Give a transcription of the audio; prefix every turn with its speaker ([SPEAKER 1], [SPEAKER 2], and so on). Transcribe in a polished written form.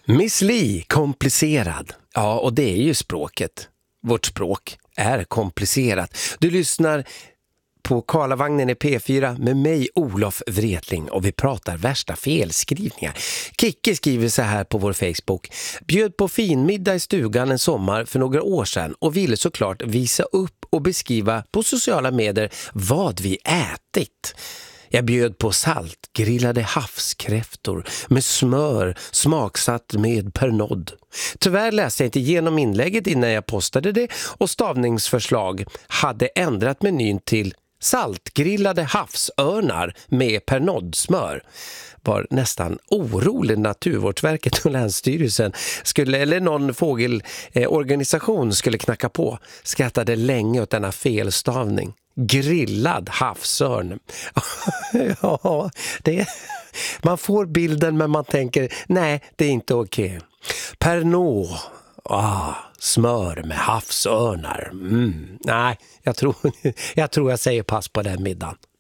[SPEAKER 1] Miss Li, komplicerad. Ja, och det är ju språket. Vårt språk är komplicerat. Du lyssnar på Karlavagnen i P4 med mig, Olof Wretling, och vi pratar värsta felskrivningar. Kicke skriver så här på vår Facebook: bjöd på finmiddag i stugan en sommar för några år sedan och ville såklart visa upp och beskriva på sociala medier vad vi ätit. Jag bjöd på saltgrillade havskräftor med smör smaksatt med Pernod. Tyvärr läste jag inte igenom inlägget innan jag postade det, och stavningsförslag hade ändrat menyn till saltgrillade havsörnar med Pernod-smör. Var nästan orolig Naturvårdsverket och Länsstyrelsen eller någon fågelorganisation skulle knacka på. Skrattade länge åt denna felstavning. Grillad havsörn. Ja, man får bilden, men man tänker nej, det är inte okej. Pernod. Smör med havsörnar. Nej, jag tror jag säger pass på den middagen.